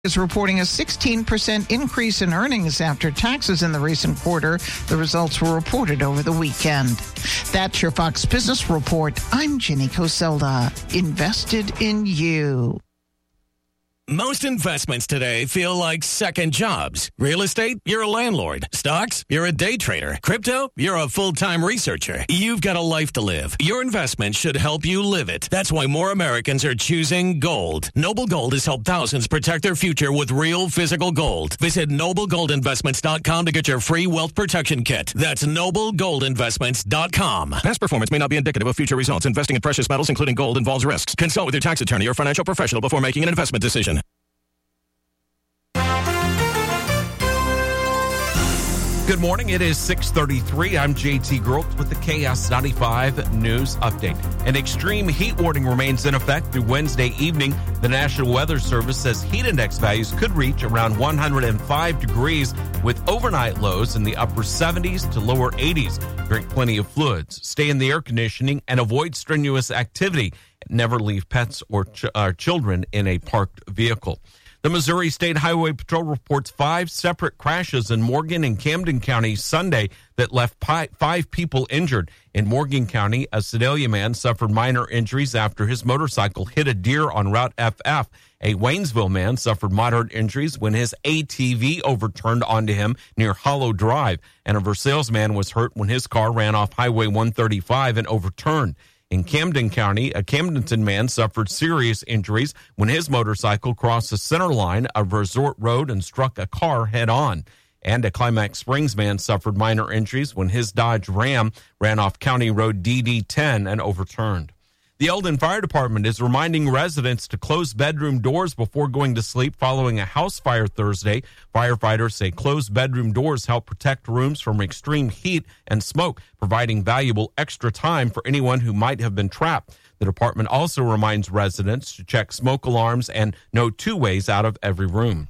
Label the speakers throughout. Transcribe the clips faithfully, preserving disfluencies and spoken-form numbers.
Speaker 1: is reporting a sixteen percent increase in earnings after taxes in the recent quarter. The results were reported over the weekend. That's your Fox Business Report. I'm Ginny Coselda. Invested in you.
Speaker 2: Most investments today feel like second jobs. Real estate, you're a landlord. Stocks, you're a day trader. Crypto, you're a full-time researcher. You've got a life to live. Your investment should help you live it. That's why more Americans are choosing gold. Noble Gold has helped thousands protect their future with real physical gold. Visit noble gold investments dot com to get your free wealth protection kit. That's noble gold investments dot com. Past performance may not be indicative of future results. Investing in precious metals, including gold, involves risks. Consult with your tax attorney or financial professional before making an investment decision.
Speaker 3: Good morning. It is six thirty-three. I'm J T Grolt with the K S ninety-five News Update. An extreme heat warning remains in effect through Wednesday evening. The National Weather Service says heat index values could reach around one hundred five degrees with overnight lows in the upper seventies to lower eighties. Drink plenty of fluids, stay in the air conditioning, and avoid strenuous activity. Never leave pets or ch- uh, children in a parked vehicle. The Missouri State Highway Patrol reports five separate crashes in Morgan and Camden County Sunday that left pi- five people injured. In Morgan County, a Sedalia man suffered minor injuries after his motorcycle hit a deer on Route F F. A Waynesville man suffered moderate injuries when his A T V overturned onto him near Hollow Drive. And a Versailles man was hurt when his car ran off Highway one thirty-five and overturned. In Camden County, a Camdenton man suffered serious injuries when his motorcycle crossed the center line of Resort Road and struck a car head-on. And a Climax Springs man suffered minor injuries when his Dodge Ram ran off County Road D D ten and overturned. The Eldon Fire Department is reminding residents to close bedroom doors before going to sleep following a house fire Thursday. Firefighters say closed bedroom doors help protect rooms from extreme heat and smoke, providing valuable extra time for anyone who might have been trapped. The department also reminds residents to check smoke alarms and know two ways out of every room.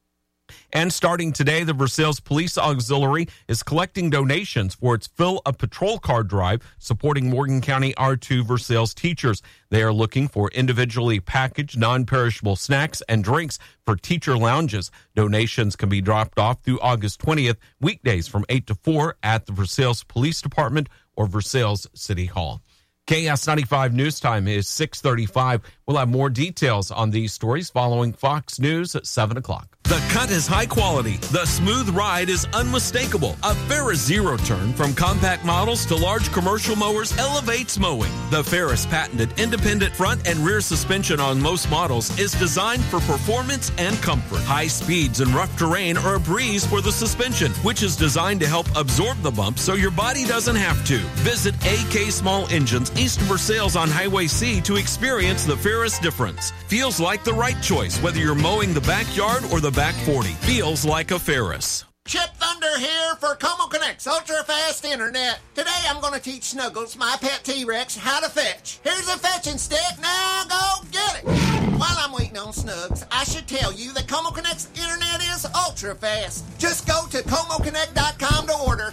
Speaker 3: And starting today, the Versailles Police Auxiliary is collecting donations for its Fill a Patrol Car drive, supporting Morgan County R two Versailles teachers. They are looking for individually packaged, non-perishable snacks and drinks for teacher lounges. Donations can be dropped off through August twentieth, weekdays from eight to four at the Versailles Police Department or Versailles City Hall. K S ninety-five News Time is six thirty-five. We'll have more details on these stories following Fox News at seven o'clock.
Speaker 4: The cut is high quality. The smooth ride is unmistakable. A Ferris Zero Turn from compact models to large commercial mowers elevates mowing. The Ferris patented independent front and rear suspension on most models is designed for performance and comfort. High speeds and rough terrain are a breeze for the suspension, which is designed to help absorb the bumps so your body doesn't have to. Visit A K Small Engines east of Versailles on Highway C to experience the Ferris difference. Feels like the right choice, whether you're mowing the backyard or the back forty. Feels like a Ferris.
Speaker 5: Chip Thunder here for Como Connect's ultra-fast internet. Today I'm going to teach Snuggles, my pet T-Rex, how to fetch. Here's a fetching stick. Now go get it. While I'm waiting on Snugs, I should tell you that Como Connect's internet is ultra-fast. Just go to como connect dot com to order.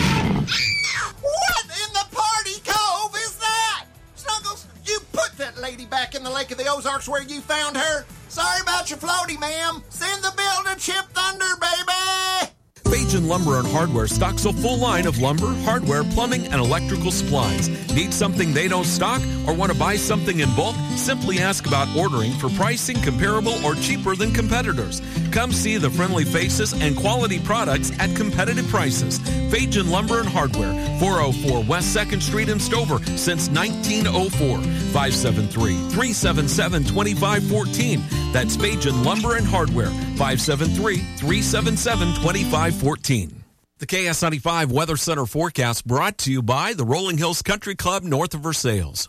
Speaker 5: What in the party cove is that? Snuggles, you put that lady back in the Lake of the Ozarks where you found her. Sorry about your floaty, ma'am. Send the bill to Chip Thunder, baby.
Speaker 4: Bajan Lumber and Hardware stocks a full line of lumber, hardware, plumbing, and electrical supplies. Need something they don't stock or want to buy something in bulk? Simply ask about ordering for pricing comparable or cheaper than competitors. Come see the friendly faces and quality products at competitive prices. Bajan Lumber and Hardware, four oh four West second Street in Stover since nineteen oh four. five seven three, three seven seven, two five one four. That's Bajan Lumber and Hardware, five seven three, three seven seven, two five one four. The K S ninety-five Weather Center forecast brought to you by the Rolling Hills Country Club north of Versailles.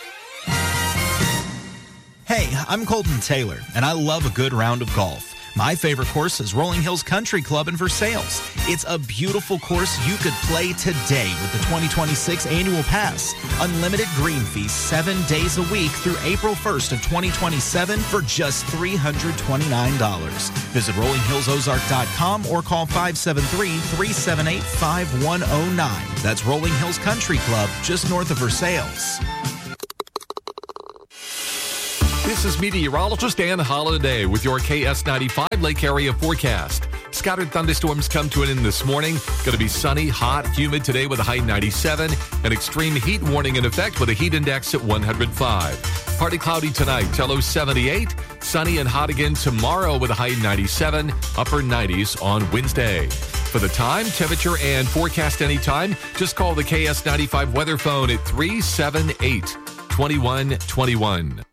Speaker 6: Hey, I'm Colton Taylor, and I love a good round of golf. My favorite course is Rolling Hills Country Club in Versailles. It's a beautiful course you could play today with the twenty twenty-six annual pass. Unlimited green fees seven days a week through April first of twenty twenty-seven for just three hundred twenty-nine dollars. Visit rolling hills ozark dot com or call five seven three, three seven eight, five one oh nine. That's Rolling Hills Country Club, just north of Versailles.
Speaker 4: This is meteorologist Ann Holiday with your K S ninety-five Lake Area forecast. Scattered thunderstorms come to an end this morning. Going to be sunny, hot, humid today with a high ninety-seven. An extreme heat warning in effect with a heat index at one hundred five. Partly cloudy tonight, low seventy-eight. Sunny and hot again tomorrow with a high ninety-seven. Upper nineties on Wednesday. For the time, temperature, and forecast anytime, just call the K S ninety-five weather phone at three seven eight, two one two one.